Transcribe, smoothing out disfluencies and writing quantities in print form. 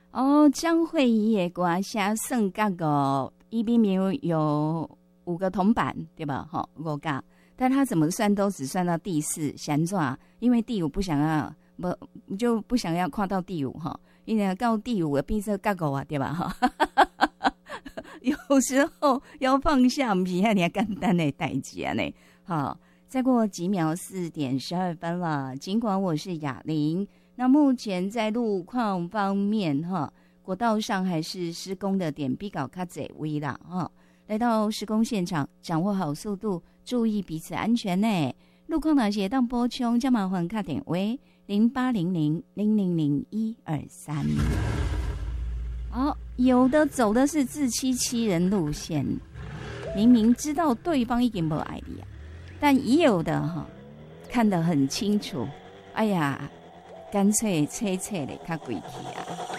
哦，张惠仪的歌写算角哦，伊明明有5个铜板，对吧？哈，5角，但他怎么算都只算到第4，想怎？因为第5不想要，就不想要跨到第5哈，因为到第5的变成角5啊，对吧？哈，有时候要放下，不是那么简单的代志啊呢。好，再过几秒，4:12了。尽管我是雅玲。那目前在路况方面哈，国道上还是施工的点比较较侪位啦哈。来到施工现场，掌握好速度，注意彼此安全呢。路况哪些当补充，就麻烦打电话0800000123。好，有的走的是自欺欺人路线，明明知道对方已经没爱你啊，但也有的哈，看得很清楚，哎呀。干脆切切的较贵气啊！